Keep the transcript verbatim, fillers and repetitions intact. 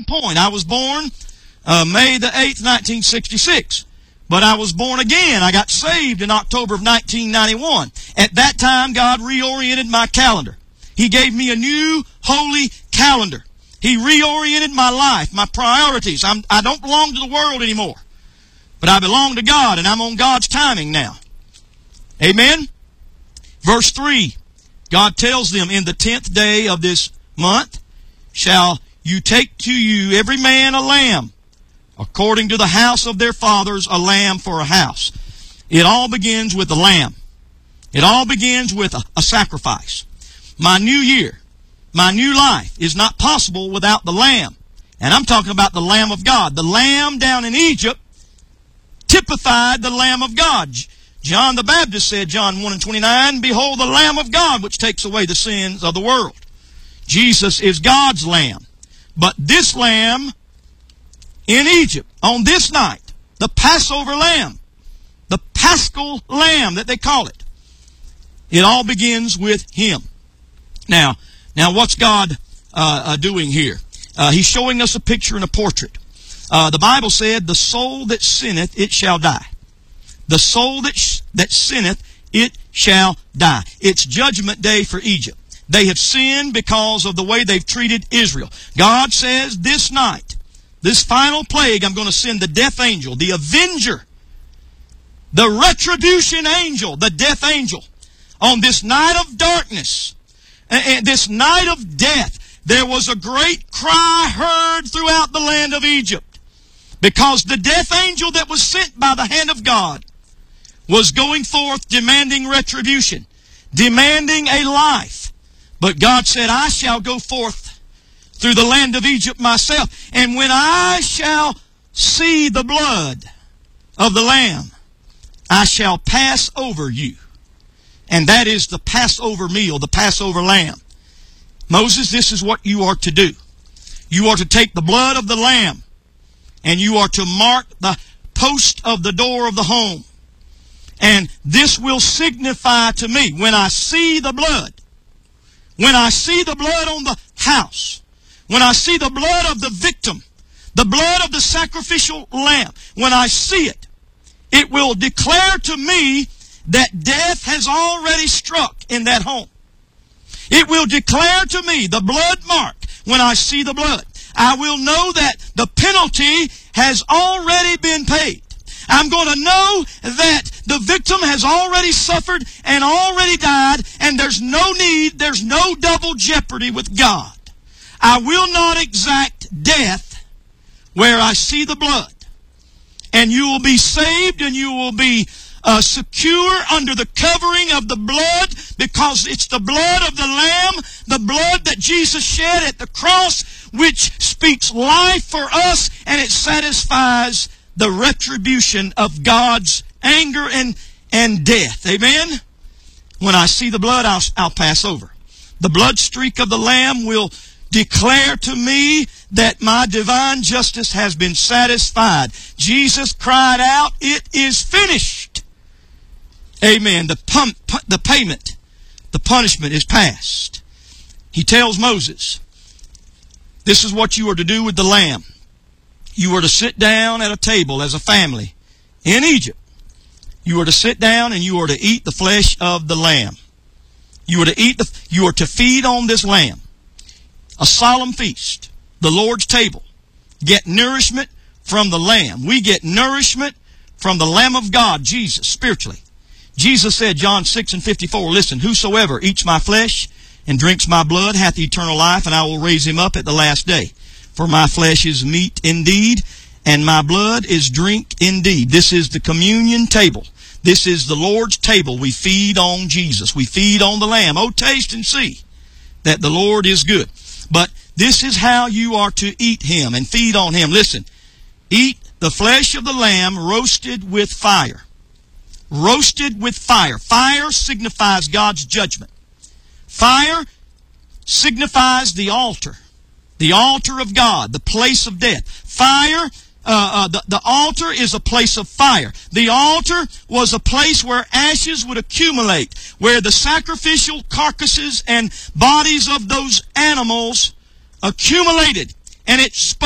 point. I was born uh, May the eighth, nineteen sixty-six. But I was born again. I got saved in October of nineteen ninety-one. At that time, God reoriented my calendar. He gave me a new holy calendar. He reoriented my life, my priorities. I'm, I don't belong to the world anymore. But I belong to God, and I'm on God's timing now. Amen? Verse three, God tells them, in the tenth day of this month shall you take to you every man a lamb, according to the house of their fathers, a lamb for a house. It all begins with the lamb. It all begins with a, a sacrifice. My new year, my new life is not possible without the lamb. And I'm talking about the Lamb of God. The lamb down in Egypt typified the Lamb of God. John the Baptist said, John one and twenty-nine, behold the Lamb of God which takes away the sins of the world. Jesus is God's lamb. But this lamb in Egypt, on this night, the Passover lamb, the Paschal lamb that they call it, it all begins with Him. Now, now what's God uh, uh, doing here? Uh, he's showing us a picture and a portrait. Uh, the Bible said, the soul that sinneth, it shall die. The soul that, sh that sinneth, it shall die. It's judgment day for Egypt. They have sinned because of the way they've treated Israel. God says, this night, this final plague, I'm going to send the death angel, the avenger, the retribution angel, the death angel. On this night of darkness, and this night of death, there was a great cry heard throughout the land of Egypt, because the death angel that was sent by the hand of God was going forth demanding retribution, demanding a life. But God said, I shall go forth through the land of Egypt myself, and when I shall see the blood of the Lamb, I shall pass over you. And that is the Passover meal, the Passover lamb. Moses, this is what you are to do. You are to take the blood of the lamb, and you are to mark the post of the door of the home. And this will signify to me, when I see the blood, when I see the blood on the house, when I see the blood of the victim, the blood of the sacrificial lamb, when I see it, it will declare to me that death has already struck in that home. It will declare to me the blood mark when I see the blood. I will know that the penalty has already been paid. I'm going to know that the victim has already suffered and already died, and there's no need, there's no double jeopardy with God. I will not exact death where I see the blood. And you will be saved, and you will be Uh, secure under the covering of the blood, because it's the blood of the Lamb, the blood that Jesus shed at the cross, which speaks life for us, and it satisfies the retribution of God's anger and, and death. Amen? When I see the blood, I'll, I'll pass over. The blood streak of the Lamb will declare to me that my divine justice has been satisfied. Jesus cried out, it is finished. Amen. The, pump, the payment, the punishment is past. He tells Moses, this is what you are to do with the lamb. You are to sit down at a table as a family in Egypt. You are to sit down and you are to eat the flesh of the lamb. You are to eat the, you are to feed on this lamb. A solemn feast, the Lord's table. Get nourishment from the lamb. We get nourishment from the Lamb of God, Jesus, spiritually. Jesus said, John six and fifty-four, listen, whosoever eats my flesh and drinks my blood hath eternal life, and I will raise him up at the last day. For my flesh is meat indeed, and my blood is drink indeed. This is the communion table. This is the Lord's table. We feed on Jesus. We feed on the Lamb. Oh, taste and see that the Lord is good. But this is how you are to eat Him and feed on Him. Listen, eat the flesh of the Lamb roasted with fire. Roasted with fire. Fire signifies God's judgment. Fire signifies the altar. The altar of God, the place of death. Fire, uh, uh, the, the altar is a place of fire. The altar was a place where ashes would accumulate, where the sacrificial carcasses and bodies of those animals accumulated. And it